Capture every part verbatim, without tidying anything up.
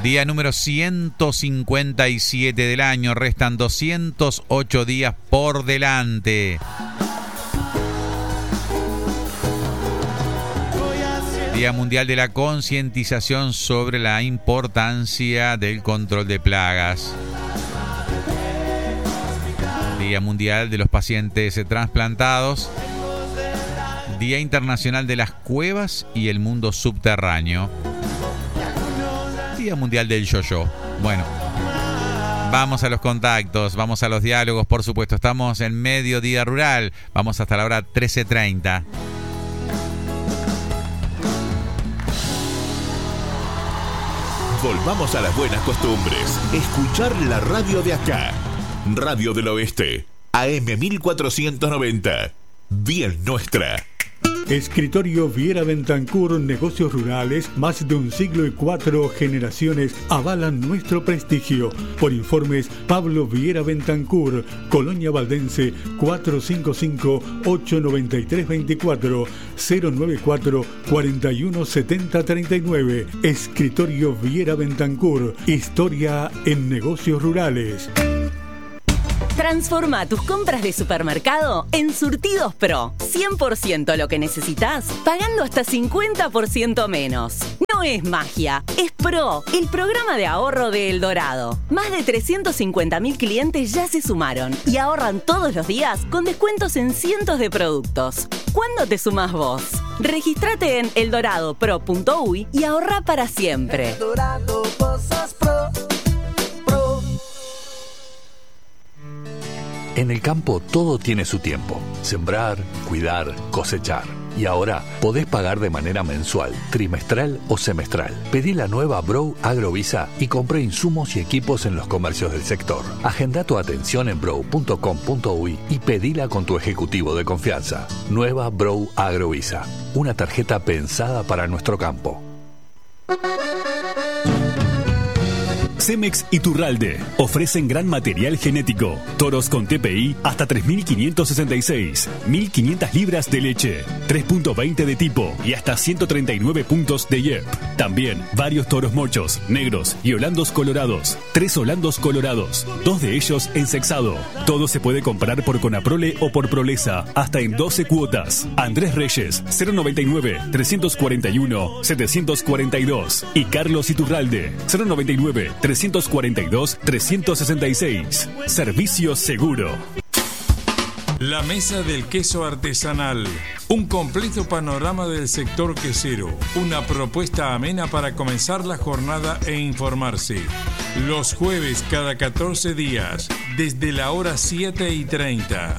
Día número ciento cincuenta y siete del año, restan doscientos ocho días por delante. Día Mundial de la Concientización sobre la importancia del control de plagas. Día Mundial de los Pacientes Trasplantados. Día Internacional de las Cuevas y el Mundo Subterráneo. Día Mundial del Yo-Yo. Bueno, vamos a los contactos, vamos a los diálogos, por supuesto. Estamos en Mediodía Rural. Vamos hasta la hora trece treinta. Volvamos a las buenas costumbres. Escuchar la radio de acá. Radio del Oeste. A M mil cuatrocientos noventa. Bien nuestra. Escritorio Viera Bentancur, negocios rurales, más de un siglo y cuatro generaciones avalan nuestro prestigio. Por informes, Pablo Viera Bentancur, Colonia Valdense, cuatro cinco cinco, ocho nueve tres dos cuatro, cero nueve cuatro, cuatro uno siete cero tres nueve. Escritorio Viera Bentancur, historia en negocios rurales. Transforma tus compras de supermercado en Surtidos Pro. cien por ciento lo que necesitas, pagando hasta cincuenta por ciento menos. No es magia, es Pro, el programa de ahorro de El Dorado. Más de trescientos cincuenta mil clientes ya se sumaron y ahorran todos los días con descuentos en cientos de productos. ¿Cuándo te sumás vos? Regístrate en eldorado pro punto uy y ahorra para siempre. El Dorado, cosas Pro. En el campo todo tiene su tiempo. Sembrar, cuidar, cosechar. Y ahora podés pagar de manera mensual, trimestral o semestral. Pedí la nueva Brow Agrovisa y compré insumos y equipos en los comercios del sector. Agenda tu atención en brow punto com punto uy y pedila con tu ejecutivo de confianza. Nueva Brow Agrovisa. Una tarjeta pensada para nuestro campo. Cemex Iturralde ofrecen gran material genético, toros con T P I hasta tres mil quinientos sesenta y seis, mil quinientas libras de leche, tres punto veinte de tipo y hasta ciento treinta y nueve puntos de I E P. También varios toros mochos, negros y holandos colorados, tres holandos colorados, dos de ellos en sexado. Todo se puede comprar por Conaprole o por Prolesa, hasta en doce cuotas. Andrés Reyes, cero noventa y nueve, trescientos cuarenta y uno, setecientos cuarenta y dos y Carlos Iturralde, cero noventa y nueve, trescientos cuarenta y dos, trescientos sesenta y seis. Servicio seguro. La Mesa del Queso Artesanal. Un completo panorama del sector quesero. Una propuesta amena para comenzar la jornada e informarse. Los jueves cada catorce días, desde la hora siete y treinta.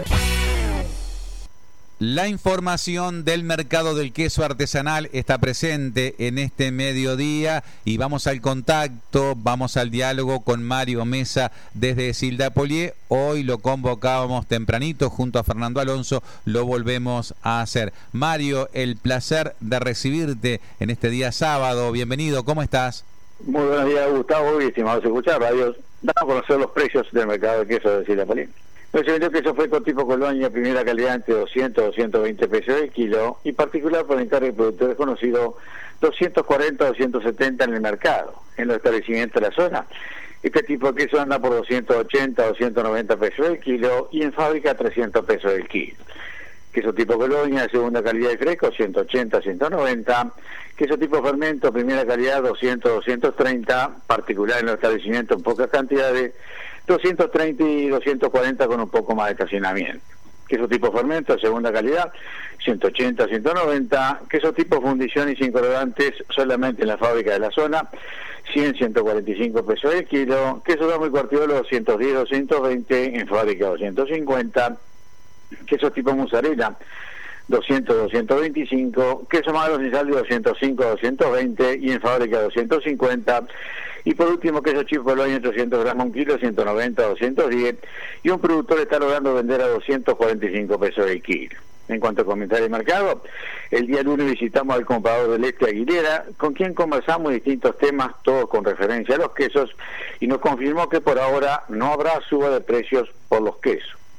La información del mercado del queso artesanal está presente en este mediodía y vamos al contacto, vamos al diálogo con Mario Mesa desde Sildapolié. Hoy lo convocábamos tempranito junto a Fernando Alonso, lo volvemos a hacer. Mario, el placer de recibirte en este día sábado. Bienvenido, ¿cómo estás? Muy buenos días, Gustavo, y estimados escuchar radios. Damos a conocer los precios del mercado de queso de Sildapolié. El segundo queso fue con tipo Colonia, primera calidad, entre doscientos a doscientos veinte pesos el kilo, y particular por encargo del productor desconocido, doscientos cuarenta a doscientos setenta en el mercado. En los establecimientos de la zona, este tipo de queso anda por doscientos ochenta a doscientos noventa pesos el kilo, y en fábrica trescientos pesos el kilo. Queso tipo Colonia, de segunda calidad y fresco, ciento ochenta a ciento noventa. Queso tipo fermento, primera calidad, doscientos a doscientos treinta, particular en los establecimientos en pocas cantidades, doscientos treinta y doscientos cuarenta con un poco más de estacionamiento. Queso tipo fermento, segunda calidad, ciento ochenta a ciento noventa. Queso tipo fundición y sin colorantes, solamente en la fábrica de la zona, cien a ciento cuarenta y cinco pesos el kilo. Queso Damo y Cuartiolo, doscientos diez a doscientos veinte, en fábrica doscientos cincuenta. Queso tipo mozzarella, doscientos a doscientos veinticinco. Queso magro sin sal de doscientos cinco a doscientos veinte y en fábrica doscientos cincuenta. Y por último, queso chip Colonia, trescientos gramos un kilo, ciento noventa a doscientos diez. Y un productor está logrando vender a doscientos cuarenta y cinco pesos el kilo. En cuanto a comentarios de mercado, el día lunes visitamos al comprador del Este Aguilera, con quien conversamos distintos temas, todos con referencia a los quesos, y nos confirmó que por ahora no habrá suba de precios por los quesos.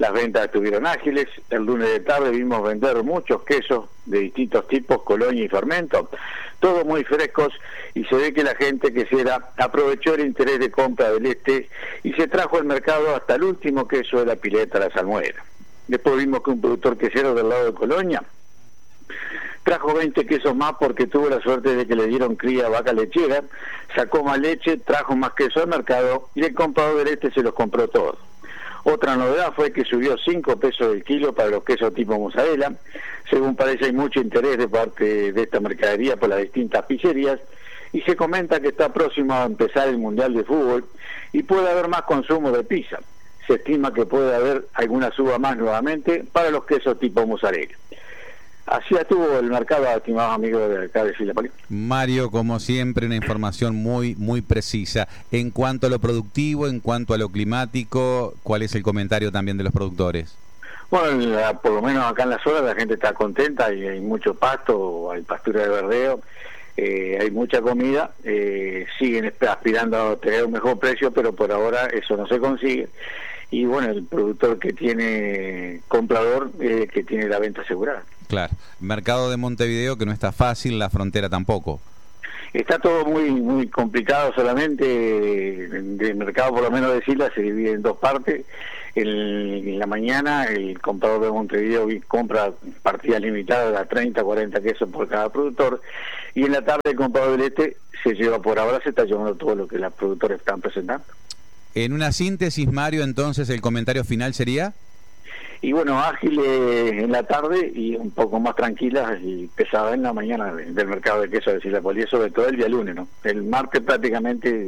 Las ventas estuvieron ágiles. El lunes de tarde vimos vender muchos quesos de distintos tipos, colonia y fermento, todos muy frescos, y se ve que la gente quesera aprovechó el interés de compra del este y se trajo al mercado hasta el último queso de la pileta, la salmuera. Después vimos que un productor quesero del lado de Colonia trajo veinte quesos más porque tuvo la suerte de que le dieron cría a vaca lechera, sacó más leche, trajo más queso al mercado y el comprador del este se los compró todos. Otra novedad fue que subió cinco pesos el kilo para los quesos tipo mozzarella. Según parece, hay mucho interés de parte de esta mercadería por las distintas pizzerías y se comenta que está próximo a empezar el Mundial de Fútbol y puede haber más consumo de pizza. Se estima que puede haber alguna suba más nuevamente para los quesos tipo mozzarella. Así estuvo el mercado, estimados amigos de acá de Villa Palina. Mario, como siempre, una información muy muy precisa. En cuanto a lo productivo, en cuanto a lo climático, ¿cuál es el comentario también de los productores? Bueno, la, por lo menos acá en la zona la gente está contenta, y hay mucho pasto, hay pastura de verdeo, eh, hay mucha comida, eh, siguen aspirando a tener un mejor precio, pero por ahora eso no se consigue. Y bueno, el productor que tiene comprador, eh, que tiene la venta asegurada. Claro, mercado de Montevideo que no está fácil, la frontera tampoco. Está todo muy muy complicado, solamente el mercado, por lo menos de Sila, se divide en dos partes. El, en la mañana el comprador de Montevideo compra partidas limitadas a treinta, cuarenta quesos por cada productor, y en la tarde el comprador del este se lleva, por ahora se está llevando todo lo que los productores están presentando. En una síntesis, Mario, entonces el comentario final sería... Y bueno, ágiles en la tarde y un poco más tranquilas y pesadas en la mañana del mercado de queso de Silapolí, sobre todo el día lunes, ¿no? El martes prácticamente